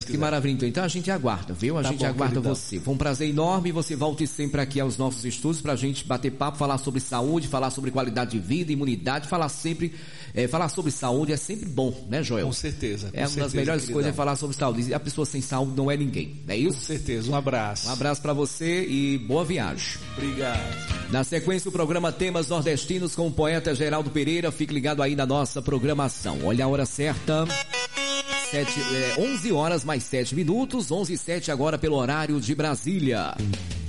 Que maravilha. Então a gente aguarda, viu? A gente aguarda você. Foi um prazer enorme. Você volte sempre aqui aos nossos estúdios pra gente bater papo, falar sobre saúde, falar sobre qualidade de vida, imunidade, falar sobre saúde é sempre bom, né, Joel? Com certeza. Uma das melhores coisas é falar sobre saúde. E a pessoa sem saúde não é ninguém, não é isso? Com certeza. Um abraço. Um abraço pra você e boa viagem. Obrigado. Na sequência, o programa Temas Nordestinos com o poeta Geraldo Pereira. Fique ligado aí na nossa programação. Olha a hora certa. 11 horas mais 7 minutos. 11:07 agora pelo horário de Brasília.